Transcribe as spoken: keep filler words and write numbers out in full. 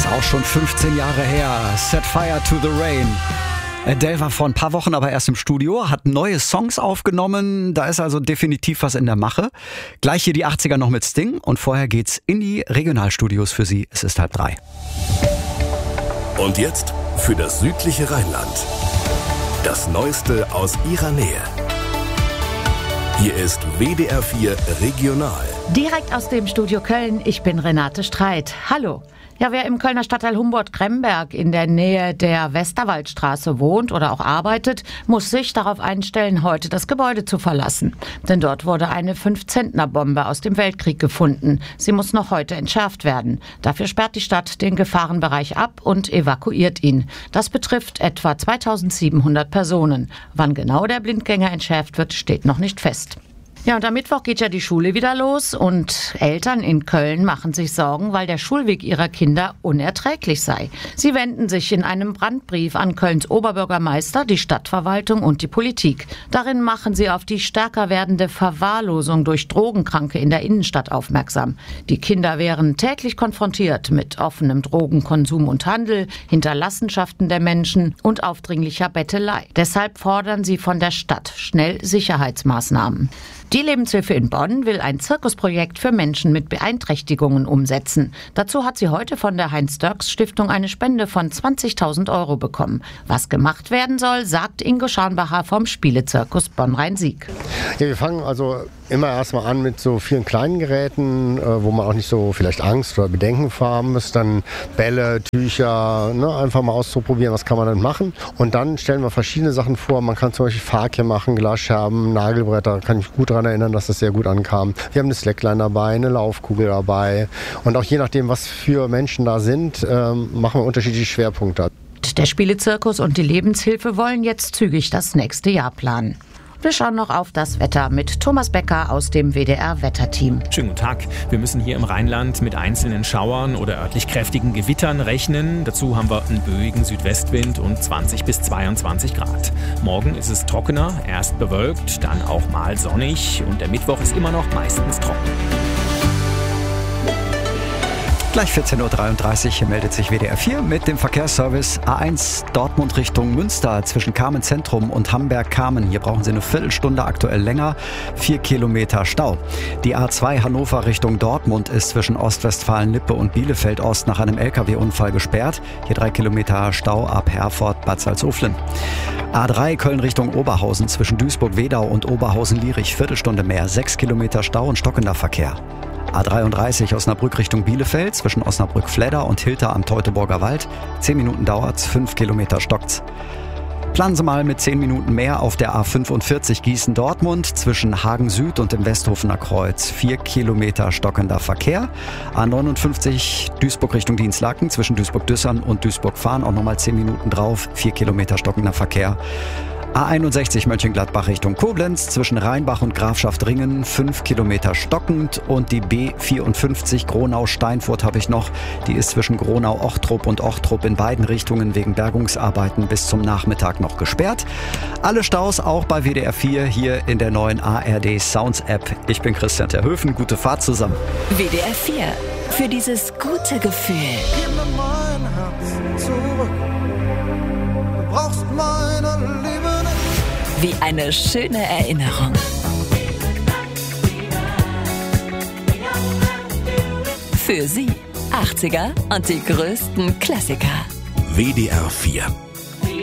Ist auch schon fünfzehn Jahre her. Set Fire to the Rain. Adele war vor ein paar Wochen aber erst im Studio, hat neue Songs aufgenommen. Da ist also definitiv was in der Mache. Gleich hier die achtziger noch mit Sting und vorher geht's in die Regionalstudios für Sie. Es ist halb drei. Und jetzt für das südliche Rheinland. Das Neueste aus Ihrer Nähe. Hier ist W D R vier Regional. Direkt aus dem Studio Köln, ich bin Renate Streit. Hallo. Ja, wer im Kölner Stadtteil Humboldt-Kremberg in der Nähe der Westerwaldstraße wohnt oder auch arbeitet, muss sich darauf einstellen, heute das Gebäude zu verlassen. Denn dort wurde eine fünf-Zentner-Bombe aus dem Weltkrieg gefunden. Sie muss noch heute entschärft werden. Dafür sperrt die Stadt den Gefahrenbereich ab und evakuiert ihn. Das betrifft etwa zweitausendsiebenhundert Personen. Wann genau der Blindgänger entschärft wird, steht noch nicht fest. Ja, und am Mittwoch geht ja die Schule wieder los und Eltern in Köln machen sich Sorgen, weil der Schulweg ihrer Kinder unerträglich sei. Sie wenden sich in einem Brandbrief an Kölns Oberbürgermeister, die Stadtverwaltung und die Politik. Darin machen sie auf die stärker werdende Verwahrlosung durch Drogenkranke in der Innenstadt aufmerksam. Die Kinder wären täglich konfrontiert mit offenem Drogenkonsum und Handel, Hinterlassenschaften der Menschen und aufdringlicher Bettelei. Deshalb fordern sie von der Stadt schnell Sicherheitsmaßnahmen. Die Lebenshilfe in Bonn will ein Zirkusprojekt für Menschen mit Beeinträchtigungen umsetzen. Dazu hat sie heute von der Heinz-Dörks-Stiftung eine Spende von zwanzigtausend Euro bekommen. Was gemacht werden soll, sagt Ingo Scharnbacher vom Spielezirkus Bonn-Rhein-Sieg. Ja, wir fangen also immer erstmal an mit so vielen kleinen Geräten, wo man auch nicht so vielleicht Angst oder Bedenken haben muss. Dann Bälle, Tücher, ne, einfach mal auszuprobieren, was kann man dann machen. Und dann stellen wir verschiedene Sachen vor. Man kann zum Beispiel Fakir machen, Glasscherben, Nagelbretter, kann ich gut daran erinnern, dass das sehr gut ankam. Wir haben eine Slackline dabei, eine Laufkugel dabei. Und auch je nachdem, was für Menschen da sind, ähm, machen wir unterschiedliche Schwerpunkte. Der Spielezirkus und die Lebenshilfe wollen jetzt zügig das nächste Jahr planen. Wir schauen noch auf das Wetter mit Thomas Becker aus dem W D R-Wetterteam. Schönen guten Tag. Wir müssen hier im Rheinland mit einzelnen Schauern oder örtlich kräftigen Gewittern rechnen. Dazu haben wir einen böigen Südwestwind und zwanzig bis zweiundzwanzig Grad. Morgen ist es trockener, erst bewölkt, dann auch mal sonnig und der Mittwoch ist immer noch meistens trocken. Gleich vierzehn Uhr dreiunddreißig meldet sich W D R vier mit dem Verkehrsservice A eins Dortmund Richtung Münster zwischen Kamen Zentrum und Hamberg-Kamen. Hier brauchen Sie eine Viertelstunde, aktuell länger, vier Kilometer Stau. Die A zwei Hannover Richtung Dortmund ist zwischen Ostwestfalen-Lippe und Bielefeld-Ost nach einem L K W-Unfall gesperrt. Hier drei Kilometer Stau ab Herford-Bad Salzuflen. A drei Köln Richtung Oberhausen zwischen Duisburg-Wedau und Oberhausen-Lierich, Viertelstunde mehr, sechs Kilometer Stau und stockender Verkehr. A dreiunddreißig Osnabrück Richtung Bielefeld zwischen Osnabrück-Fledder und Hilter am Teutoburger Wald. zehn Minuten dauert's, fünf Kilometer stockt's. Planen Sie mal mit zehn Minuten mehr auf der A fünfundvierzig Gießen-Dortmund zwischen Hagen Süd und dem Westhofener Kreuz. vier Kilometer stockender Verkehr. A neunundfünfzig Duisburg Richtung Dienstlaken zwischen Duisburg-Düssern und Duisburg-Fahren auch nochmal zehn Minuten drauf. vier Kilometer stockender Verkehr. A einundsechzig Mönchengladbach Richtung Koblenz zwischen Rheinbach und Grafschaft Ringen, fünf Kilometer stockend. Und die B vierundfünfzig Gronau-Steinfurt habe ich noch. Die ist zwischen Gronau-Ochtrup und Ochtrup in beiden Richtungen wegen Bergungsarbeiten bis zum Nachmittag noch gesperrt. Alle Staus auch bei W D R vier hier in der neuen A R D Sounds App. Ich bin Christian Terhöfen, gute Fahrt zusammen. W D R vier, für dieses gute Gefühl. Gib mir mein Herz zurück. Du brauchst meine Liebe. Wie eine schöne Erinnerung. Für Sie achtziger und die größten Klassiker. W D R vier